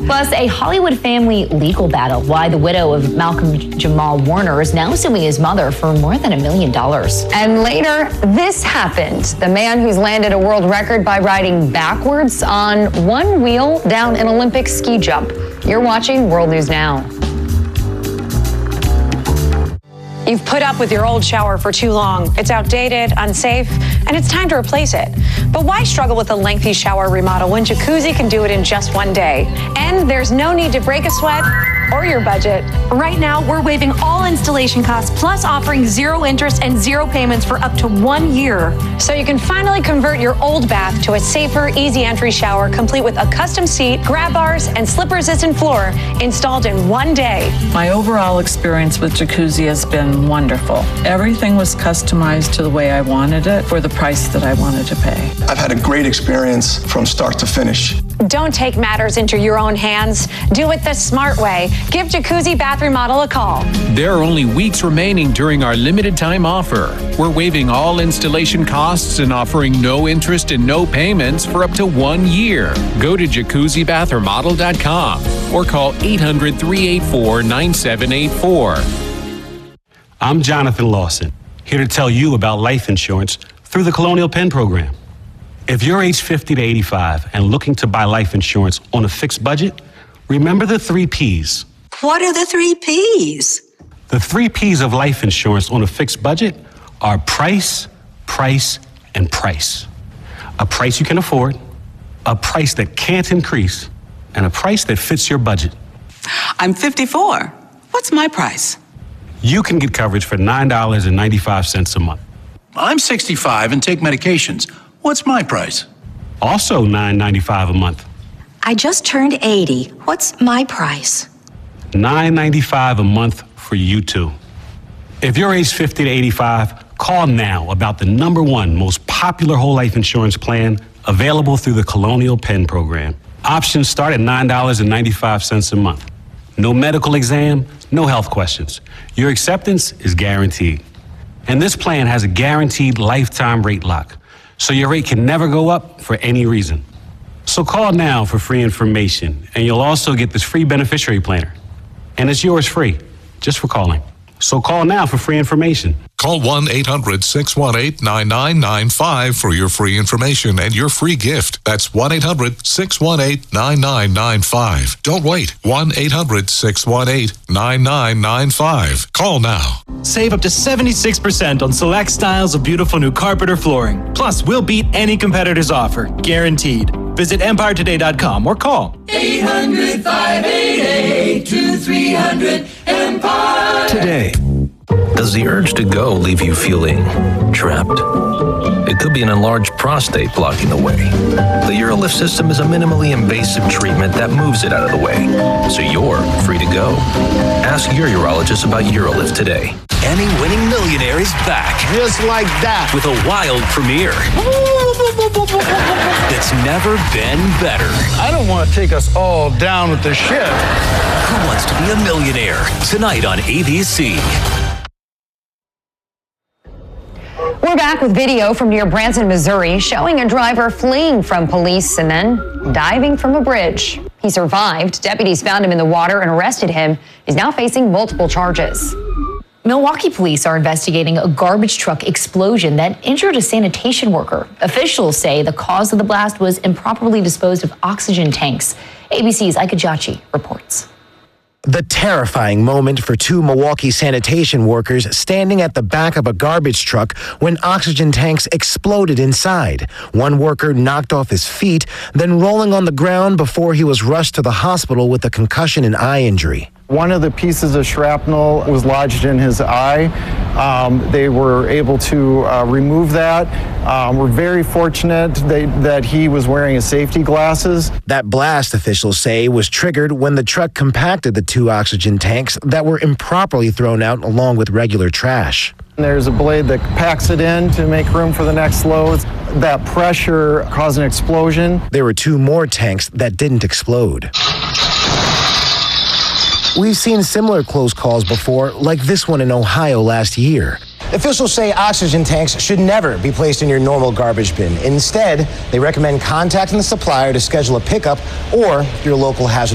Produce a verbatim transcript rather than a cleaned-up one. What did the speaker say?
Plus, a Hollywood family legal battle. Why the widow of Malcolm Jamal Warner is now suing his mother for more than a million dollars. And later, this happened. The man who's landed a world record by riding backwards on one wheel down an Olympic ski jump. You're watching World News Now. You've put up with your old shower for too long. It's outdated, unsafe, and it's time to replace it. But why struggle with a lengthy shower remodel when Jacuzzi can do it in just one day? And there's no need to break a sweat or your budget. Right now, we're waiving all installation costs, plus offering zero interest and zero payments for up to one year. So you can finally convert your old bath to a safer, easy entry shower, complete with a custom seat, grab bars, and slip-resistant floor installed in one day. My overall experience with Jacuzzi has been wonderful. Everything was customized to the way I wanted it for the price that I wanted to pay. I've had a great experience from start to finish. Don't take matters into your own hands. Do it the smart way. Give Jacuzzi Bath Remodel a call. There are only weeks remaining during our limited time offer. We're waiving all installation costs and offering no interest and no payments for up to one year. Go to jacuzzi bath remodel dot com or call eight hundred, three eight four, nine seven eight four. I'm Jonathan Lawson, here to tell you about life insurance through the Colonial Penn program. If you're age fifty to eighty-five and looking to buy life insurance on a fixed budget, remember the three P's. What are the three P's? The three P's of life insurance on a fixed budget are price, price, and price. A price you can afford, a price that can't increase, and a price that fits your budget. I'm fifty-four. What's my price? You can get coverage for nine dollars and ninety-five cents a month. I'm sixty-five and take medications. What's my price? Also nine dollars and ninety-five cents a month. I just turned eighty. What's my price? nine dollars and ninety-five cents a month for you too. If you're age fifty to eighty-five, call now about the number one most popular whole life insurance plan available through the Colonial Penn program. Options start at nine dollars and ninety-five cents a month. No medical exam, no health questions. Your acceptance is guaranteed. And this plan has a guaranteed lifetime rate lock, so your rate can never go up for any reason. So call now for free information, and you'll also get this free beneficiary planner. And it's yours free, just for calling. So call now for free information. Call one eight hundred, six one eight, nine nine nine five for your free information and your free gift. That's one eight hundred, six one eight, nine nine nine five. Don't wait. one eight hundred, six one eight, nine nine nine five. Call now. Save up to seventy-six percent on select styles of beautiful new carpet or flooring. Plus, we'll beat any competitor's offer, guaranteed. Visit empire today dot com or call eight hundred, five eight eight, two three hundred, EMPIRE. Today. Does the urge to go leave you feeling trapped? It could be an enlarged prostate blocking the way. The UroLift system is a minimally invasive treatment that moves it out of the way, so you're free to go. Ask your urologist about UroLift today. Emmy winning millionaire is back. Just like that. With a wild premiere. That's never been better. I don't want to take us all down with the ship. Who Wants to Be a Millionaire? Tonight on A B C. We're back with video from near Branson, Missouri, showing a driver fleeing from police and then diving from a bridge. He survived. Deputies found him in the water and arrested him. He's now facing multiple charges. Milwaukee police are investigating a garbage truck explosion that injured a sanitation worker. Officials say the cause of the blast was improperly disposed of oxygen tanks. A B C's Ika Jachi reports. The terrifying moment for two Milwaukee sanitation workers standing at the back of a garbage truck when oxygen tanks exploded inside. One worker knocked off his feet, then rolling on the ground before he was rushed to the hospital with a concussion and eye injury. One of the pieces of shrapnel was lodged in his eye. Um, they were able to uh, remove that. Um, we're very fortunate they, that he was wearing his safety glasses. That blast, officials say, was triggered when the truck compacted the two oxygen tanks that were improperly thrown out along with regular trash. There's a blade that packs it in to make room for the next loads. That pressure caused an explosion. There were two more tanks that didn't explode. We've seen similar close calls before, like this one in Ohio last year. Officials say oxygen tanks should never be placed in your normal garbage bin. Instead, they recommend contacting the supplier to schedule a pickup or your local hazardous